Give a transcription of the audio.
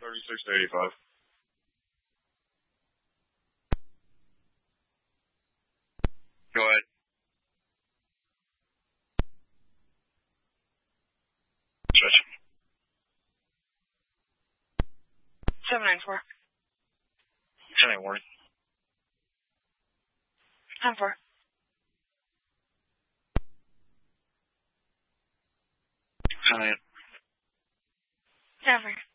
3685. Go ahead. Switch. 794. 10 warning. 10-4. Come in. Never.